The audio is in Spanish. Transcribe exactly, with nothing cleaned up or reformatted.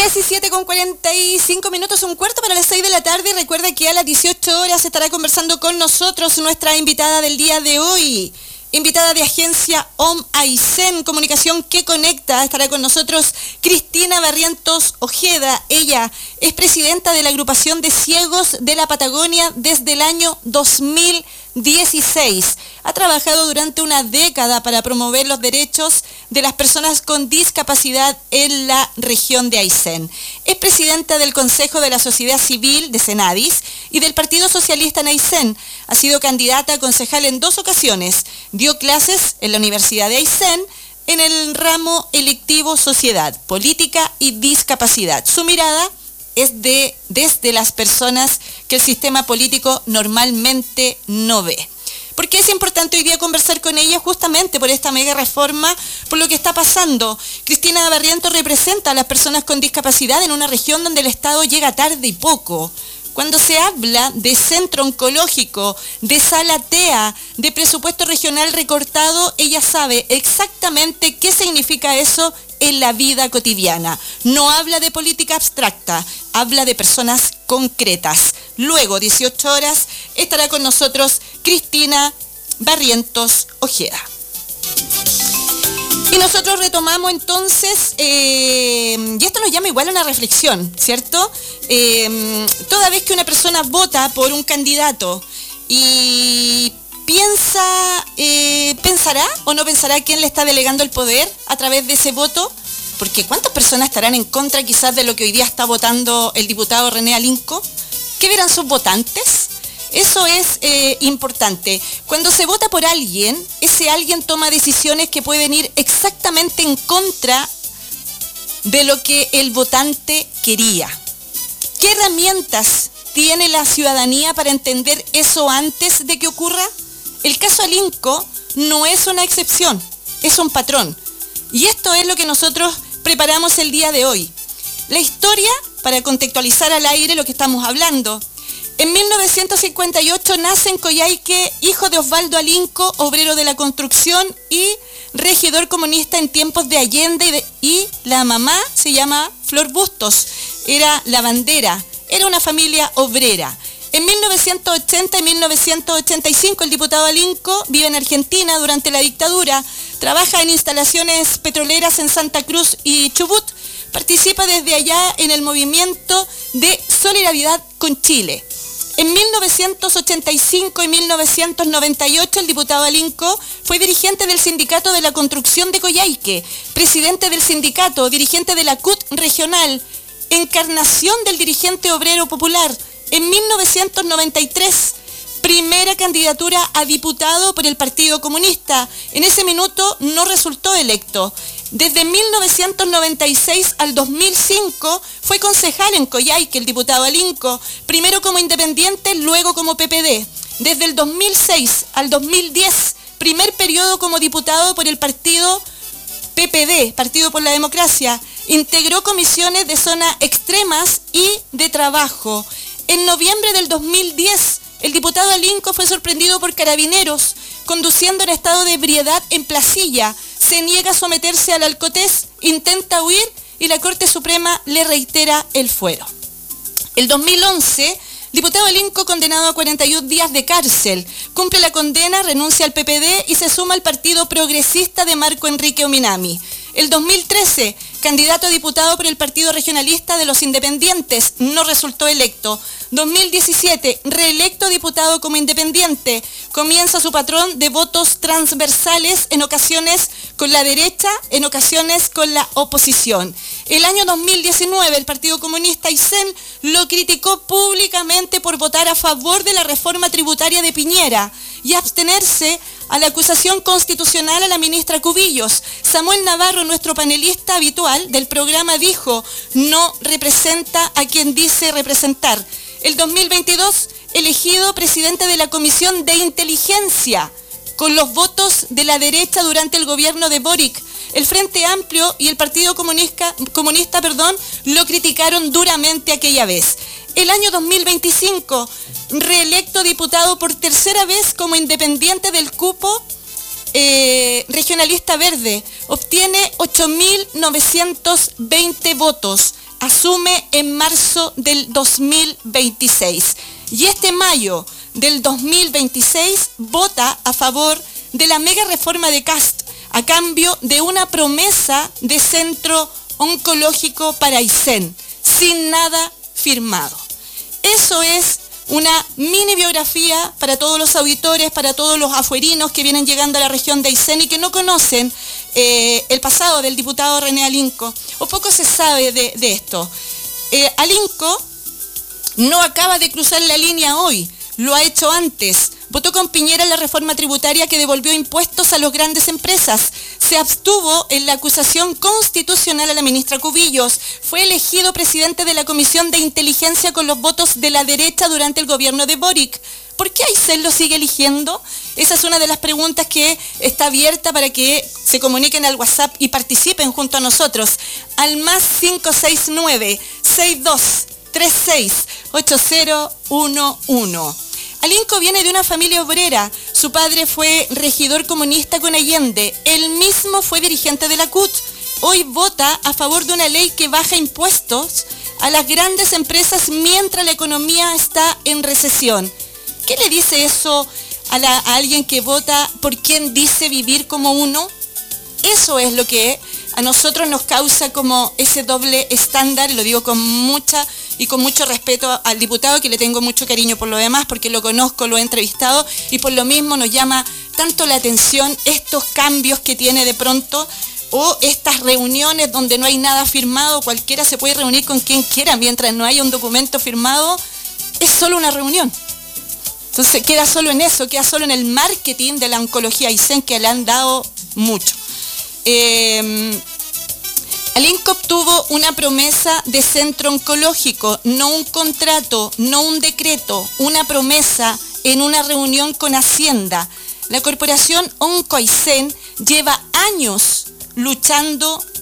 diecisiete con cuarenta y cinco minutos, un cuarto para las seis de la tarde. Recuerda que a las dieciocho horas estará conversando con nosotros nuestra invitada del día de hoy. Invitada de agencia O M Aysén, Comunicación que Conecta. Estará con nosotros Cristina Barrientos Ojeda. Ella es presidenta de la Agrupación de Ciegos de la Patagonia desde el año dos mil dieciséis. Ha trabajado durante una década para promover los derechos de las personas con discapacidad en la región de Aysén. Es presidenta del Consejo de la Sociedad Civil de Senadis y del Partido Socialista en Aysén. Ha sido candidata a concejal en dos ocasiones. Dio clases en la Universidad de Aysén en el ramo electivo Sociedad, Política y Discapacidad. Su mirada es de desde las personas que el sistema político normalmente no ve. ¿Por qué es importante hoy día conversar con ella? Justamente por esta mega reforma, por lo que está pasando. Cristina Barrientos representa a las personas con discapacidad en una región donde el Estado llega tarde y poco. Cuando se habla de centro oncológico, de sala T E A, de presupuesto regional recortado, ella sabe exactamente qué significa eso en la vida cotidiana. No habla de política abstracta, habla de personas concretas. Luego, dieciocho horas, estará con nosotros Cristina Barrientos Ojeda. Y nosotros retomamos entonces, eh, y esto nos llama igual a una reflexión, ¿cierto? Eh, toda vez que una persona vota por un candidato y piensa, eh, ¿pensará o no pensará quién le está delegando el poder a través de ese voto? Porque ¿cuántas personas estarán en contra quizás de lo que hoy día está votando el diputado René Alinco? ¿Qué verán sus votantes? Eso es eh, importante. Cuando se vota por alguien, ese alguien toma decisiones que pueden ir exactamente en contra de lo que el votante quería. ¿Qué herramientas tiene la ciudadanía para entender eso antes de que ocurra? El caso Alinco no es una excepción, es un patrón. Y esto es lo que nosotros preparamos el día de hoy. La historia, para contextualizar al aire lo que estamos hablando. En mil novecientos cincuenta y ocho nace en Coyhaique, hijo de Osvaldo Alinco, obrero de la construcción y regidor comunista en tiempos de Allende, y, de, y la mamá se llama Flor Bustos, era lavandera, era una familia obrera. En mil novecientos ochenta y mil novecientos ochenta y cinco el diputado Alinco vive en Argentina durante la dictadura, trabaja en instalaciones petroleras en Santa Cruz y Chubut, participa desde allá en el movimiento de solidaridad con Chile. En mil novecientos ochenta y cinco y mil novecientos noventa y ocho el diputado Alinco fue dirigente del Sindicato de la Construcción de Coyhaique, presidente del sindicato, dirigente de la C U T regional, encarnación del dirigente obrero popular. En mil novecientos noventa y tres, primera candidatura a diputado por el Partido Comunista. En ese minuto no resultó electo. Desde mil novecientos noventa y seis al dos mil cinco fue concejal en Coyhaique el diputado Alinco, primero como independiente, luego como P P D. Desde el dos mil seis al dos mil diez, primer periodo como diputado por el partido P P D, Partido por la Democracia. Integró comisiones de zona extremas y de trabajo. En noviembre del dos mil diez, el diputado Alinco fue sorprendido por carabineros, conduciendo en estado de ebriedad en Placilla. Se niega a someterse al alcotés, intenta huir y la Corte Suprema le reitera el fuero. El dos mil once, diputado Alinco condenado a cuarenta y un días de cárcel. Cumple la condena, renuncia al P P D y se suma al Partido Progresista de Marco Enrique Ominami. El dos mil trece, candidato a diputado por el Partido Regionalista de los Independientes, no resultó electo. dos mil diecisiete, reelecto diputado como independiente. Comienza su patrón de votos transversales, en ocasiones con la derecha, en ocasiones con la oposición. El año dos mil diecinueve, el Partido Comunista Aysén lo criticó públicamente por votar a favor de la reforma tributaria de Piñera y abstenerse a la acusación constitucional a la ministra Cubillos. Samuel Navarro, nuestro panelista habitual del programa, dijo: no representa a quien dice representar. El dos mil veintidós, elegido presidente de la Comisión de Inteligencia, con los votos de la derecha durante el gobierno de Boric. El Frente Amplio y el Partido Comunista, comunista, perdón, lo criticaron duramente aquella vez. El año dos mil veinticinco, reelecto diputado por tercera vez como independiente del cupo eh, regionalista verde, obtiene ocho mil novecientos veinte votos. asume en marzo del dos mil veintiséis y este mayo del dos mil veintiséis vota a favor de la mega reforma de Kast a cambio de una promesa de centro oncológico para Aysén, sin nada firmado. Eso es una mini biografía para todos los auditores, para todos los afuerinos que vienen llegando a la región de Aysén y que no conocen eh, el pasado del diputado René Alinco, o poco se sabe de, de esto. Eh, Alinco no acaba de cruzar la línea hoy, lo ha hecho antes. Votó con Piñera en la reforma tributaria que devolvió impuestos a las grandes empresas. Se abstuvo en la acusación constitucional a la ministra Cubillos. Fue elegido presidente de la Comisión de Inteligencia con los votos de la derecha durante el gobierno de Boric. ¿Por qué Aysén lo sigue eligiendo? Esa es una de las preguntas que está abierta para que se comuniquen al WhatsApp y participen junto a nosotros. Al más cinco seis nueve, seis dos tres seis, ocho cero uno uno. Alinco viene de una familia obrera. Su padre fue regidor comunista con Allende. Él mismo fue dirigente de la C U T. Hoy vota a favor de una ley que baja impuestos a las grandes empresas mientras la economía está en recesión. ¿Qué le dice eso a, la, a alguien que vota por quien dice vivir como uno? Eso es lo que a nosotros nos causa como ese doble estándar, lo digo con mucha y con mucho respeto al diputado, que le tengo mucho cariño por lo demás, porque lo conozco, lo he entrevistado, y por lo mismo nos llama tanto la atención estos cambios que tiene de pronto, o estas reuniones donde no hay nada firmado, cualquiera se puede reunir con quien quiera, mientras no haya un documento firmado, es solo una reunión. Entonces queda solo en eso, queda solo en el marketing de la oncología Aysén, que le han dado mucho. Eh, Alinco obtuvo una promesa de centro oncológico, no un contrato, no un decreto, una promesa en una reunión con Hacienda. La corporación Onco Aysén lleva años luchando